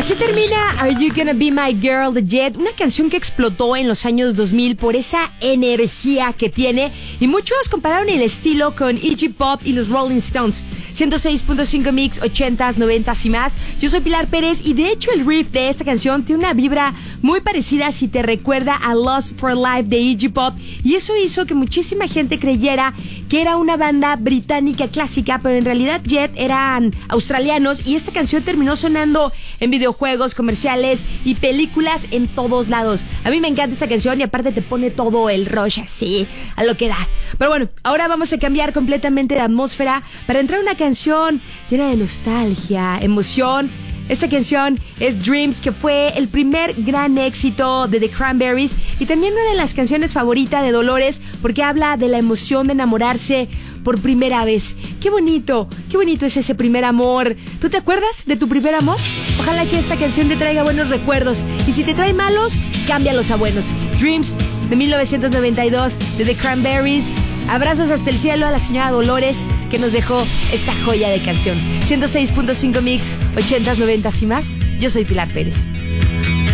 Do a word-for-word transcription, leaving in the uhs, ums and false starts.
Así termina Are You Gonna Be My Girl de Jet, una canción que explotó en los años dos mil por esa energía que tiene, y muchos compararon el estilo con Iggy Pop y los Rolling Stones. ciento seis punto cinco Mix, ochentas, noventas y más. Yo soy Pilar Pérez y de hecho el riff de esta canción tiene una vibra muy parecida si te recuerda a Lost for Life de Iggy Pop, y eso hizo que muchísima gente creyera que era una banda británica clásica, pero en realidad Jet eran australianos, y esta canción terminó sonando en videojuegos, comerciales y películas en todos lados. A mí me encanta esta canción y aparte te pone todo el rush así, a lo que da. Pero bueno, ahora vamos a cambiar completamente de atmósfera para entrar a una canción llena de nostalgia, emoción. Esta canción es Dreams, que fue el primer gran éxito de The Cranberries y también una de las canciones favoritas de Dolores, porque habla de la emoción de enamorarse por primera vez. ¡Qué bonito! ¡Qué bonito es ese primer amor! ¿Tú te acuerdas de tu primer amor? Ojalá que esta canción te traiga buenos recuerdos, y si te trae malos, cámbialos a buenos. Dreams, de mil novecientos noventa y dos, de The Cranberries. Abrazos hasta el cielo a la señora Dolores, que nos dejó esta joya de canción. ciento seis punto cinco Mix, ochentas, noventas y más. Yo soy Pilar Pérez.